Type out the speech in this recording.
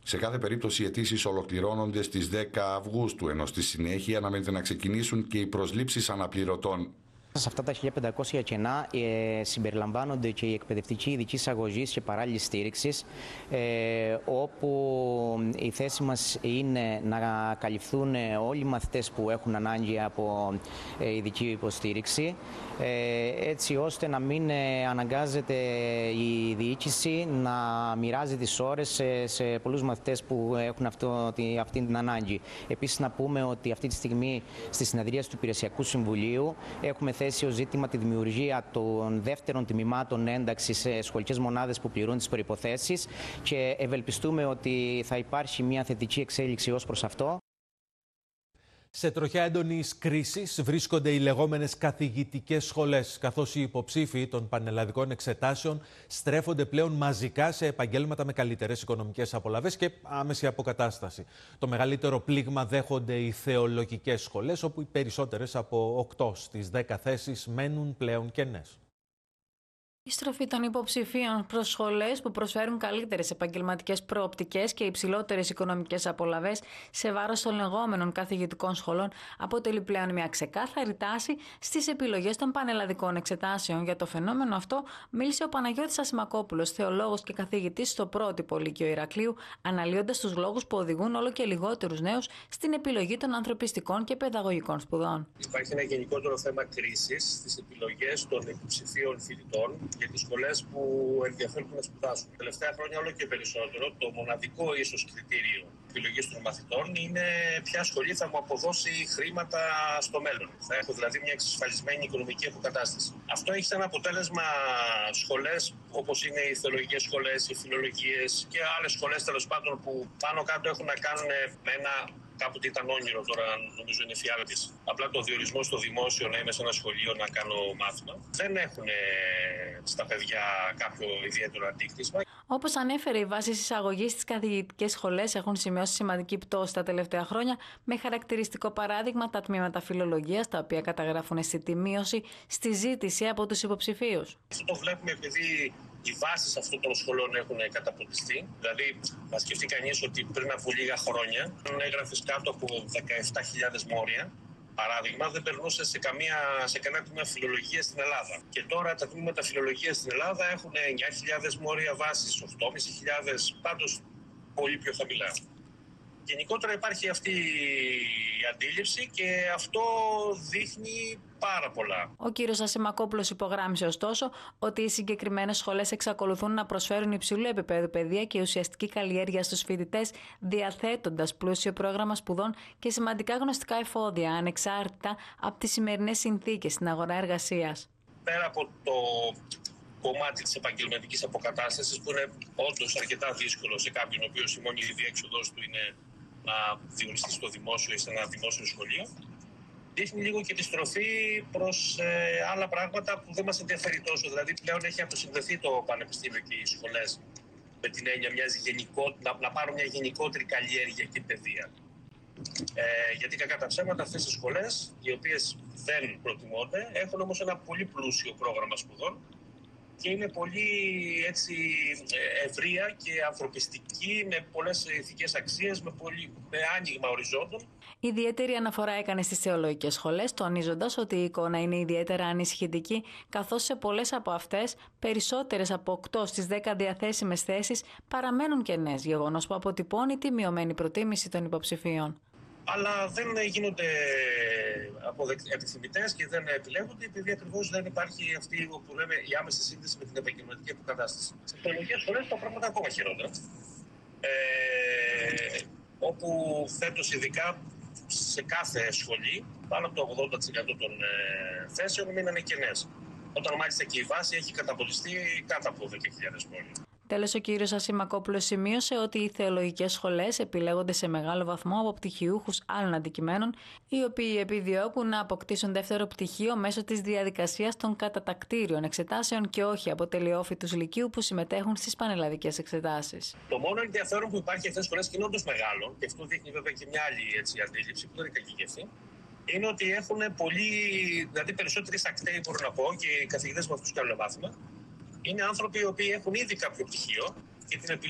Σε κάθε περίπτωση οι αιτήσεις ολοκληρώνονται στις 10 Αυγούστου, ενώ στη συνέχεια αναμένεται να ξεκινήσουν και οι προσλήψεις αναπληρωτών. Σε αυτά τα 1.500 κενά συμπεριλαμβάνονται και η εκπαιδευτική ειδική εισαγωγής και παράλληλης στήριξης, όπου η θέση μας είναι να καλυφθούν όλοι οι μαθητές που έχουν ανάγκη από ειδική υποστήριξη, έτσι ώστε να μην αναγκάζεται η διοίκηση να μοιράζει τις ώρες σε πολλούς μαθητές που έχουν αυτή την ανάγκη. Επίσης, να πούμε ότι αυτή τη στιγμή στη συνεδρίαση του Υπηρεσιακού Συμβουλίου έχουμε θέσει ως ζήτημα τη δημιουργία των δεύτερων τμήματων ένταξης σε σχολικές μονάδες που πληρούν τις προϋποθέσεις και ευελπιστούμε ότι θα υπάρχει μια θετική εξέλιξη ως προς αυτό. Σε τροχιά έντονης κρίσης βρίσκονται οι λεγόμενες καθηγητικές σχολές, καθώς οι υποψήφοι των πανελλαδικών εξετάσεων στρέφονται πλέον μαζικά σε επαγγέλματα με καλύτερες οικονομικές απολαβές και άμεση αποκατάσταση. Το μεγαλύτερο πλήγμα δέχονται οι θεολογικές σχολές, όπου οι περισσότερες από 8 στις 10 θέσεις μένουν πλέον κενές. Η στροφή των υποψηφίων προς σχολές που προσφέρουν καλύτερες επαγγελματικές προοπτικές και υψηλότερες οικονομικές απολαβές σε βάρος των λεγόμενων καθηγητικών σχολών αποτελεί πλέον μια ξεκάθαρη τάση στις επιλογές των πανελλαδικών εξετάσεων. Για το φαινόμενο αυτό μίλησε ο Παναγιώτης Ασημακόπουλος, θεολόγος και καθηγητής στο πρότυπο Λύκειο Ηρακλείου, αναλύοντας τους λόγους που οδηγούν όλο και λιγότερους νέους στην επιλογή των ανθρωπιστικών και παιδαγωγικών σπουδών. Υπάρχει ένα γενικότερο θέμα κρίσης στις επιλογές των υποψηφίων φοιτητών για τις σχολές που ενδιαφέρουν να σπουδάσουν. Τα τελευταία χρόνια όλο και περισσότερο το μοναδικό ίσως κριτήριο επιλογής των μαθητών είναι ποια σχολή θα μου αποδώσει χρήματα στο μέλλον. Θα έχω δηλαδή μια εξασφαλισμένη οικονομική αποκατάσταση. Αυτό έχει σαν αποτέλεσμα σχολές όπως είναι οι θεολογικές σχολές, οι φιλολογίες και άλλες σχολές τέλος πάντων που πάνω κάτω έχουν να κάνουν με ένα. Κάποτε ήταν όνειρο, τώρα νομίζω είναι φιάλα της. Απλά το διορισμό στο δημόσιο να είμαι σε ένα σχολείο να κάνω μάθημα. Δεν έχουν στα παιδιά κάποιο ιδιαίτερο αντίκτυπο. Όπως ανέφερε, οι βάσεις εισαγωγής στις καθηγητικές σχολές έχουν σημειώσει σημαντική πτώση τα τελευταία χρόνια, με χαρακτηριστικό παράδειγμα τα τμήματα φιλολογίας, τα οποία καταγράφουν αισθητή μείωση στη ζήτηση από τους υποψηφίους. Αυτό το βλέπουμε επειδή οι βάσεις αυτών των σχολών έχουν καταποντιστεί. Δηλαδή, θα σκεφτεί κανείς ότι πριν από λίγα χρόνια, αν έγραφες κάτω από 17.000 μόρια, παράδειγμα, δεν περνούσε σε κανένα τμήμα φιλολογίας στην Ελλάδα. Και τώρα τα τμήματα φιλολογίας στην Ελλάδα έχουν 9.000 μόρια βάσης, 8.500, πάντως πολύ πιο χαμηλά. Γενικότερα υπάρχει αυτή η αντίληψη και αυτό δείχνει πάρα πολλά. Ο κύριος Ασημακόπουλος υπογράμμισε ωστόσο ότι οι συγκεκριμένες σχολές εξακολουθούν να προσφέρουν υψηλού επίπεδου παιδεία και ουσιαστική καλλιέργεια στους φοιτητές, διαθέτοντας πλούσιο πρόγραμμα σπουδών και σημαντικά γνωστικά εφόδια, ανεξάρτητα από τις σημερινές συνθήκες στην αγορά εργασίας. Πέρα από το κομμάτι της επαγγελματικής αποκατάστασης, που είναι όντως αρκετά δύσκολο σε κάποιον ο οποίος η μόνη διέξοδος του είναι να διοριστεί στο δημόσιο ή σε ένα δημόσιο σχολείο, δείχνει λίγο και τη στροφή προς άλλα πράγματα που δεν μας ενδιαφέρει τόσο. Δηλαδή, πλέον έχει αποσυνδεθεί το πανεπιστήμιο και οι σχολές με την έννοια να πάρουν μια γενικότερη καλλιέργεια και παιδεία. Γιατί κακά τα ψέματα, αυτές οι σχολές, οι οποίες δεν προτιμώνται, έχουν όμως ένα πολύ πλούσιο πρόγραμμα σπουδών και είναι πολύ έτσι ευρεία και ανθρωπιστική, με πολλές ηθικές αξίες, με άνοιγμα οριζόντων. Ιδιαίτερη αναφορά έκανε στις θεολογικές σχολές, τονίζοντας ότι η εικόνα είναι ιδιαίτερα ανησυχητική, καθώς σε πολλές από αυτές, περισσότερες από 8 στις 10 διαθέσιμες θέσεις παραμένουν κενές, γεγονός που αποτυπώνει τη μειωμένη προτίμηση των υποψηφίων. Αλλά δεν γίνονται επιθυμητές και δεν επιλέγονται, επειδή ακριβώς δεν υπάρχει αυτή που λέμε η άμεση σύνδεση με την επαγγελματική αποκατάσταση. Στις θεολογικές σχολές τα πράγματα ακόμα χειρότερα. Όπου φέτος ειδικά σε κάθε σχολή πάνω από το 80% των θέσεων μείνανε κενές. Όταν μάλιστα και η βάση έχει καταποντιστεί κάτω από 10.000 μόρια. Τέλος, ο κύριος Ασημακόπουλος σημείωσε ότι οι θεολογικές σχολές επιλέγονται σε μεγάλο βαθμό από πτυχιούχους άλλων αντικειμένων, οι οποίοι επιδιώκουν να αποκτήσουν δεύτερο πτυχίο μέσω της διαδικασίας των κατατακτήριων εξετάσεων και όχι από τελειόφοιτους λυκείου που συμμετέχουν στις πανελλαδικές εξετάσεις. Το μόνο ενδιαφέρον που υπάρχει σε αυτές τις σχολές και είναι όντως μεγάλο, και αυτό δείχνει βέβαια και μια άλλη αντίληψη που δεν είναι κακή και αυτή, είναι ότι έχουν δηλαδή περισσότεροι σακτέοι, μπορώ να πω, και οι καθηγητές με αυτούς κάνουν μάθημα. Είναι άνθρωποι οι οποίοι έχουν ήδη κάποιο πτυχίο και την